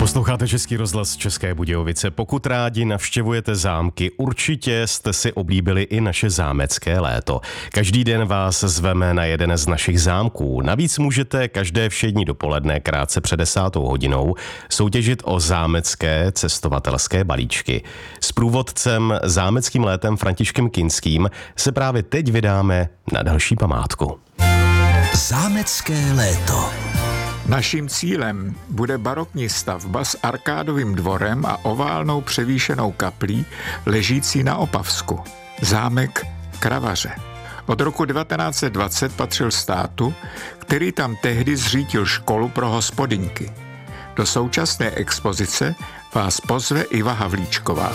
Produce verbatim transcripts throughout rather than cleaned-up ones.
Posloucháte Český rozhlas České Budějovice. Pokud rádi navštěvujete zámky, určitě jste si oblíbili i naše zámecké léto. Každý den vás zveme na jeden z našich zámků. Navíc můžete každé všední dopoledne krátce před desátou hodinou soutěžit o zámecké cestovatelské balíčky. S průvodcem zámeckým létem Františkem Kinským se právě teď vydáme na další památku. Zámecké léto. Naším cílem bude barokní stavba s arkádovým dvorem a oválnou převýšenou kaplí ležící na Opavsku. Zámek Kravaře. Od roku devatenáct set dvacet patřil státu, který tam tehdy zřídil školu pro hospodyňky. Do současné expozice vás pozve Iva Havlíčková.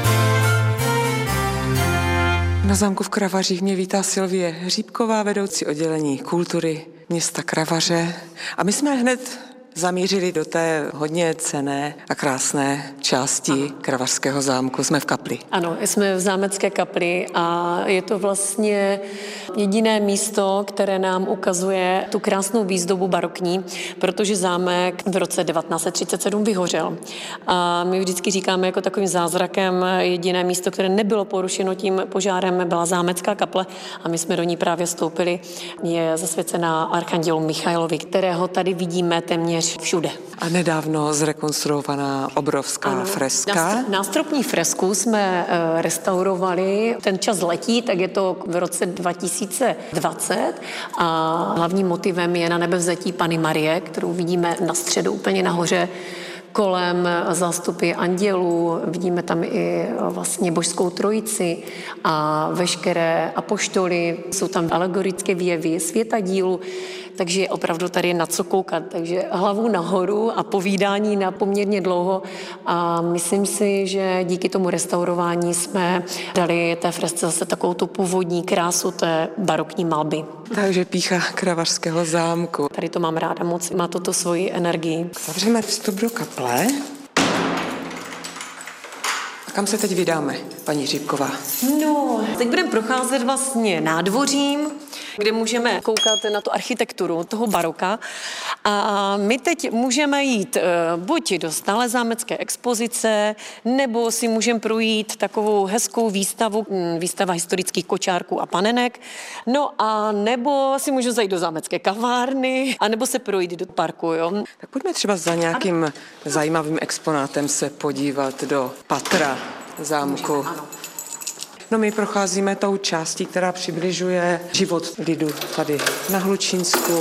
Na zámku v Kravařích mě vítá Sylvie Hříbková, vedoucí oddělení kultury města Kravaře. A my jsme hned zamířili do té hodně cenné a krásné části ano. Kravařského zámku. Jsme v kapli. Ano, jsme v zámecké kapli a je to vlastně jediné místo, které nám ukazuje tu krásnou výzdobu barokní, protože zámek v roce devatenáct set třicet sedm vyhořel. A my vždycky říkáme jako takovým zázrakem jediné místo, které nebylo porušeno tím požárem, byla zámecká kaple a my jsme do ní právě vstoupili. Je zasvěcená archandělu Michailovi, kterého tady vidíme téměř všude. A nedávno zrekonstruovaná obrovská ano, freska. Nástropní fresku jsme e, restaurovali. Ten čas letí, tak je to v roce dva tisíce dvacet a hlavním motivem je na nebevzetí Panny Marie, kterou vidíme na středu úplně nahoře. Kolem zástupy andělů, vidíme tam i vlastně božskou trojici a veškeré apoštoly, jsou tam alegorické výjevy světadílu, takže opravdu tady je na co koukat. Takže hlavu nahoru a povídání na poměrně dlouho a myslím si, že díky tomu restaurování jsme dali té fresce zase takovou tu původní krásu té barokní malby. Takže pýcha Kravařského zámku. Tady to mám ráda moc, má toto svoji energii. Zavřeme vstup do kaple. A kam se teď vydáme, paní Hříbková? No, teď budeme procházet vlastně nádvořím, kde můžeme koukat na tu architekturu toho baroka. A my teď můžeme jít buď do stále zámecké expozice, nebo si můžeme projít takovou hezkou výstavu, výstava historických kočárků a panenek, no a nebo si můžu zajít do zámecké kavárny, a nebo se projít do parku, jo. Tak pojďme třeba za nějakým ano. zajímavým exponátem se podívat do patra zámku. Můžeme, ano. No my procházíme tou částí, která přibližuje život lidu tady na Hlučínsku.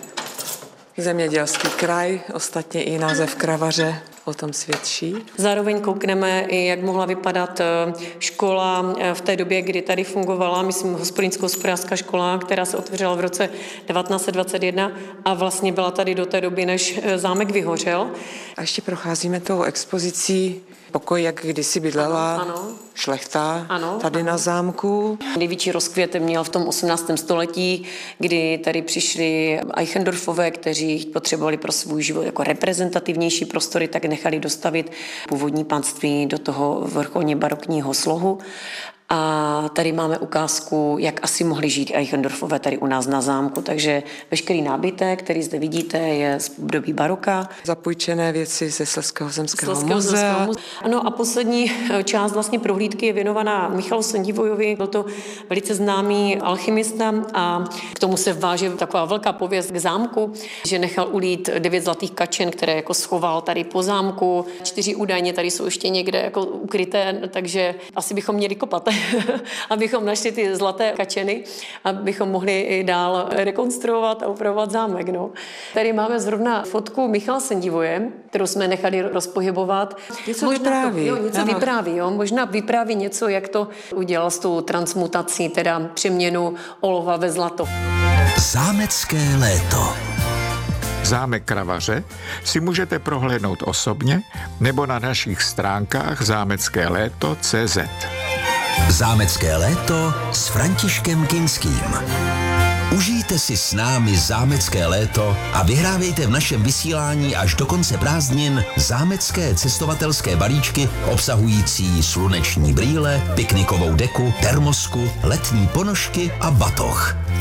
Zemědělský kraj, ostatně i název Kravaře o tom svědčí. Zároveň koukneme i, jak mohla vypadat škola v té době, kdy tady fungovala, myslím, hospodyňsko-hospodářská škola, která se otevřela v roce devatenáct set dvacet jedna a vlastně byla tady do té doby, než zámek vyhořel. A ještě procházíme tou expozicí pokoj, jak kdysi bydlela ano, ano. šlechta ano, tady ano. na zámku. Největší rozkvět měl v tom osmnáctém století, kdy tady přišli Eichendorffové, kteří potřebovali pro svůj život jako reprezentativnější prostory, tak nechali dostavit původní panství do toho vrcholně barokního slohu. A tady máme ukázku, jak asi mohli žít Eichendorffové tady u nás na zámku. Takže veškerý nábytek, který zde vidíte, je z období baroka. Zapůjčené věci ze Slezského zemského muzea. No a poslední část vlastně prohlídky je věnovaná Michalu Sendivojovi. Byl to velice známý alchymista a k tomu se váže taková velká pověst k zámku, že nechal ulít devět zlatých kačen, které jako schoval tady po zámku. Čtyři údajně tady jsou ještě někde jako ukryté, takže asi bychom měli kopat. abychom našli ty zlaté kačeny, abychom mohli i dál rekonstruovat a upravovat zámek. No. Tady máme zrovna fotku Michala Sendivoje, kterou jsme nechali rozpohybovat. Něco možná vypráví. To, jo, něco ano. vypráví. Jo. Možná vypráví něco, jak to udělal s tou transmutací, teda přeměnu olova ve zlato. Zámecké léto. Zámek Kravaře si můžete prohlédnout osobně nebo na našich stránkách zámecké léto tečka cé zet. Zámecké léto s Františkem Kinským. Užijte si s námi zámecké léto a vyhrávejte v našem vysílání až do konce prázdnin zámecké cestovatelské balíčky obsahující sluneční brýle, piknikovou deku, termosku, letní ponožky a batoh.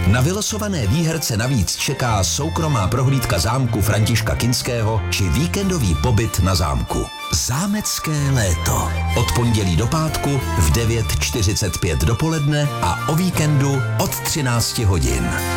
Na vylosované výherce navíc čeká soukromá prohlídka zámku Františka Kinského či víkendový pobyt na zámku. Zámecké léto. Od pondělí do pátku v devět čtyřicet pět dopoledne a o víkendu od třináct hodin.